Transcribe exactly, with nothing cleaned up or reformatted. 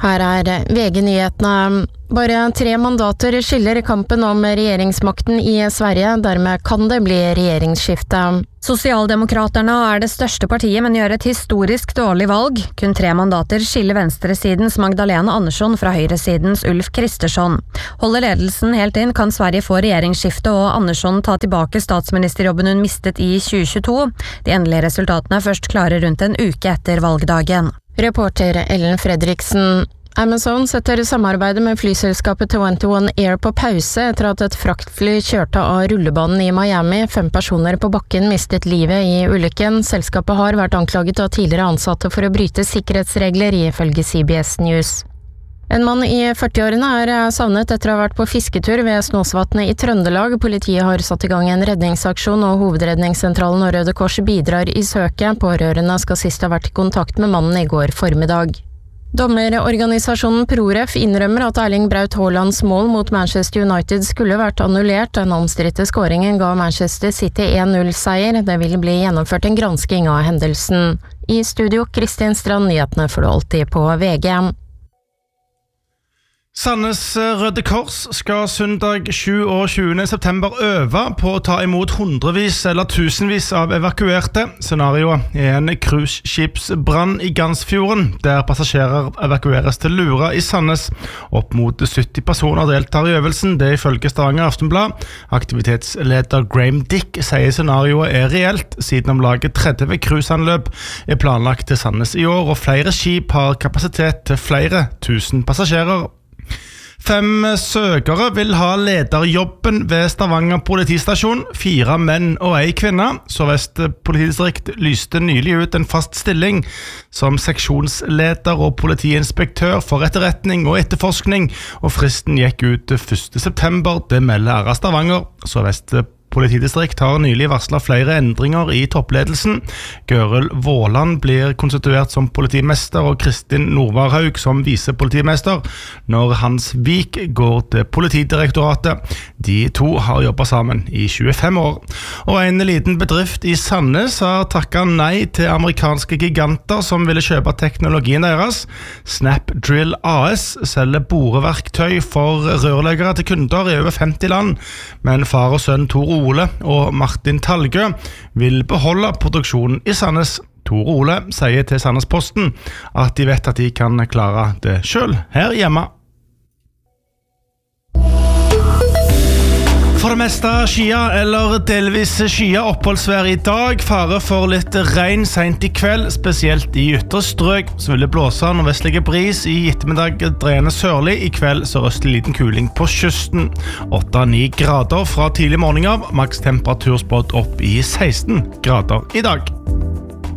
Her er V G-nyhetene. Bare tre mandater skiller kampen om regjeringsmakten i Sverige, dermed kan det bli regjeringsskifte. Sosialdemokraterna er det største partiet, men gjør et historisk dårlig valg. Kun tre mandater skiller venstresidens Magdalena Andersson fra høyresidens Ulf Kristersson. Holder ledelsen helt inn, kan Sverige få regjeringsskifte og Andersson ta tilbake statsministerjobben hun mistet i tjue tjueto. De endelige resultatene er først klare rundt en uke etter valgdagen. Reporter Ellen Fredriksen. Amazon setter samarbeidet med flyselskapet tjueén Air på pause etter at et fraktfly kjørte av rullebanen i Miami. Fem personer på bakken mistet livet i ulykken. Selskapet har vært anklaget av tidligere ansatte for å bryte sikkerhetsregler, ifølge C B S News. En mann i førtiårene er savnet etter å ha vært på fisketur ved Snåsvatnet i Trøndelag. Politiet har satt i gang en redningsaksjon, og Hovedredningssentralen og Røde Kors bidrar i søket. Pårørende skal sist ha vært i kontakt med mannen i går formiddag. Dommerorganisasjonen ProRef innrømmer at Erling Braut Haalands mål mot Manchester United skulle vært annullert. Den omstridte skåringen ga Manchester City en null-seier. Det vil bli gjennomført en gransking av hendelsen. I studio, Kristin Strand, nyhetene får du alltid på V G. Sandnes Røde Kors skal søndag tjueåtte september øve på å ta imot hundrevis eller tusenvis av evakuerte. Scenarioet er en cruiseskipsbrann i Gansfjorden, der passasjerer evakueres til Lura i Sandnes. Opp mot sytti personer deltar i øvelsen, det ifølge Stavanger Aftenblad. Aktivitetsleder Graham Dick sier scenarioet er reelt, siden om laget tretti cruiseanløp er planlagt til Sandnes i år, og flere skip har kapasitet til flere tusen passasjerer. Fem søkere vil ha lederjobben ved Stavanger politistasjon, fire menn og ei kvinne. Sør-Vest politidistrikt lyste nylig ut en fast stilling som seksjonsleder og politiinspektør for etterretning og etterforskning, og fristen gikk ut første september, det melder R A Stavanger. Sør-Vest politidistrikt har nylig varslet flere endringer i toppledelsen. Gørel Våland blir konstituert som politimester og Kristin Norvarhaug som visepolitimester, når Hans Vik går til Politidirektoratet. De to har jobbet sammen i tjuefem år. Og en liten bedrift i Sandnes har takket nei til amerikanske giganter som ville kjøpe teknologien deres. Snapdrill A S selger boreverktøy for rørleggere til kunder i over femti land, men far og sønn Tor Ole og Martin Talgø vil beholde produksjonen i Sandnes. Tor Ole sier til Sandnesposten at de vet at de kan klare det selv her hjemme. For det meste skia eller delvis skia oppholdsvær i dag. Fare for litt regn sent i kveld, spesielt i ytre strøk. Så vil det blåse nordvestlige bris i ettermiddag, dreiende sørlig. I kveld sørøstlig liten kuling på kysten. åtte ni grader fra tidlig morgen av. Maks temperatur spådd opp i seksten grader i dag.